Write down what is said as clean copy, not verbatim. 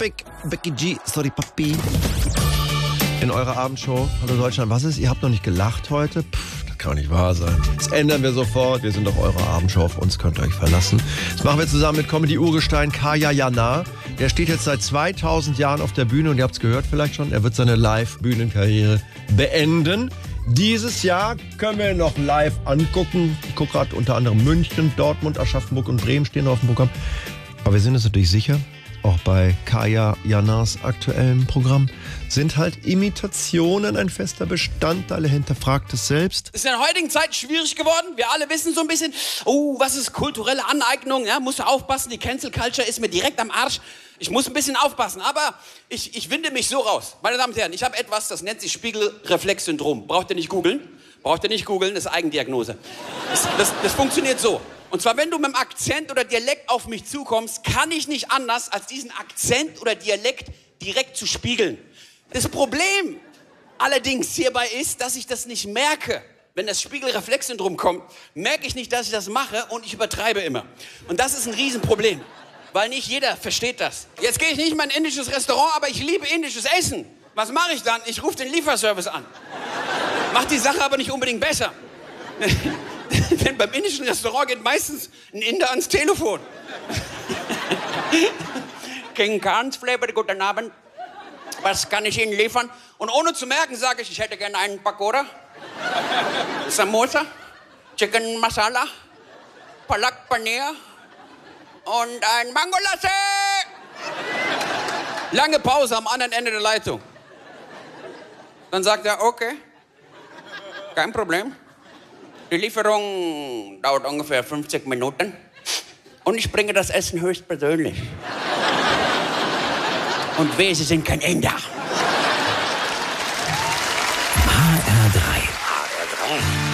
Erik, Becky G, sorry Papi. In eurer Abendshow. Hallo Deutschland, was ist? Ihr habt noch nicht gelacht heute? Das kann nicht wahr sein. Das ändern wir sofort. Wir sind doch eure Abendshow. Auf uns könnt ihr euch verlassen. Das machen wir zusammen mit Comedy-Urgestein Kaya Jana. Der steht jetzt seit 2000 Jahren auf der Bühne und ihr habt es gehört vielleicht schon. Er wird seine Live-Bühnenkarriere beenden. Dieses Jahr können wir ihn noch live angucken. Ich gucke gerade unter anderem München, Dortmund, Aschaffenburg und Bremen stehen auf dem Programm. Aber wir sind uns natürlich sicher, auch bei Kaya Janas aktuellem Programm sind halt Imitationen ein fester Bestandteil. Er hinterfragt es selbst. Ist in der heutigen Zeit schwierig geworden. Wir alle wissen so ein bisschen, was ist kulturelle Aneignung? Ja, musst du aufpassen, die Cancel Culture ist mir direkt am Arsch. Ich muss ein bisschen aufpassen, aber ich winde mich so raus. Meine Damen und Herren, ich habe etwas, das nennt sich Spiegelreflexsyndrom. Braucht ihr nicht googeln? Braucht ihr nicht googeln, das ist Eigendiagnose. Das funktioniert so. Und zwar, wenn du mit dem Akzent oder Dialekt auf mich zukommst, kann ich nicht anders, als diesen Akzent oder Dialekt direkt zu spiegeln. Das Problem allerdings hierbei ist, dass ich das nicht merke. Wenn das Spiegelreflexsyndrom kommt, merke ich nicht, dass ich das mache und ich übertreibe immer. Und das ist ein Riesenproblem. Weil nicht jeder versteht das. Jetzt gehe ich nicht mal in ein indisches Restaurant, aber ich liebe indisches Essen. Was mache ich dann? Ich rufe den Lieferservice an. Macht die Sache aber nicht unbedingt besser. Denn beim indischen Restaurant geht meistens ein Inder ans Telefon. King Khan's Flavor, guten Abend. Was kann ich Ihnen liefern? Und ohne zu merken sage ich hätte gerne einen Pakoda, Samosa, Chicken Masala, Palak Paneer und ein Mango Latte. Lange Pause am anderen Ende der Leitung. Dann sagt er, okay, kein Problem. Die Lieferung dauert ungefähr 50 Minuten. Und ich bringe das Essen höchstpersönlich. Und wehe, Sie sind kein Inder. HR3.